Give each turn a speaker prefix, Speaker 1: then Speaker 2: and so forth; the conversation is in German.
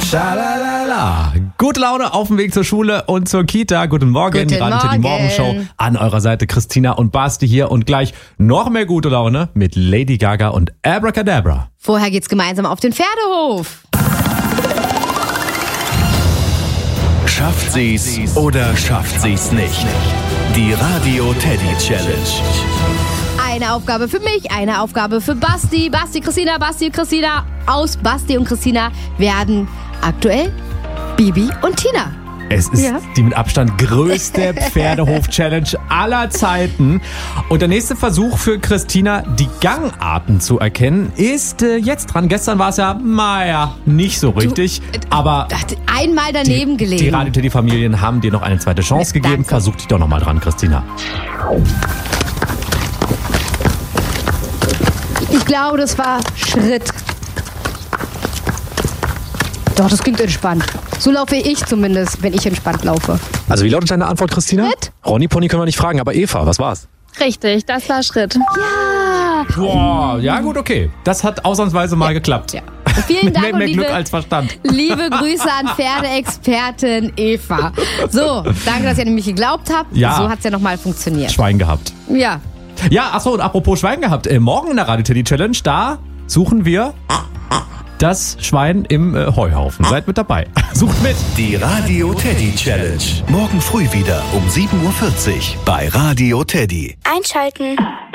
Speaker 1: Schalalala. Gute Laune auf dem Weg zur Schule und zur Kita. Guten Morgen.
Speaker 2: Guten
Speaker 1: Radio Teddy
Speaker 2: Morgen.
Speaker 1: Morgenshow. An eurer Seite Christina und Basti hier und gleich noch mehr gute Laune mit Lady Gaga und Abracadabra.
Speaker 2: Vorher geht's gemeinsam auf den Pferdehof.
Speaker 3: Schafft sie's oder schafft sie's nicht? Die Radio Teddy Challenge.
Speaker 2: Eine Aufgabe für mich, eine Aufgabe für Basti. Basti, Christina. Aus Basti und Christina werden aktuell Bibi und Tina.
Speaker 1: Es ist
Speaker 2: Ja.
Speaker 1: die mit Abstand größte Pferdehof-Challenge aller Zeiten. Und der nächste Versuch für Christina, die Gangarten zu erkennen, ist jetzt dran. Gestern war es ja, nicht so richtig. Aber
Speaker 2: Einmal daneben gelegen.
Speaker 1: die Radio Teddy-Familien haben dir noch eine zweite Chance gegeben.
Speaker 2: Danke.
Speaker 1: Versuch dich doch nochmal dran, Christina.
Speaker 2: Ich glaube, das war Schritt. Doch, das klingt entspannt. So laufe ich zumindest, wenn ich entspannt laufe.
Speaker 4: Also wie lautet deine Antwort, Christina?
Speaker 2: Schritt.
Speaker 4: Ronny Pony können wir nicht fragen, aber Eva, was war's?
Speaker 5: Richtig, das war Schritt.
Speaker 2: Ja.
Speaker 1: Boah, ja gut, okay. Das hat ausnahmsweise mal geklappt.
Speaker 2: Ja. Vielen Dank
Speaker 1: Mehr
Speaker 2: und
Speaker 1: Glück als Verstand.
Speaker 2: liebe Grüße an Pferdeexpertin Eva. So, danke, dass ihr an mich geglaubt habt.
Speaker 1: Ja.
Speaker 2: So hat's ja nochmal funktioniert.
Speaker 1: Schwein gehabt.
Speaker 2: Ja.
Speaker 1: Ja, achso, und apropos Schwein gehabt. Morgen in der Radio Teddy Challenge, da suchen wir das Schwein im Heuhaufen. Seid mit dabei. Sucht mit.
Speaker 3: Die Radio Teddy Challenge. Morgen früh wieder um 7:40 Uhr bei Radio Teddy.
Speaker 6: Einschalten.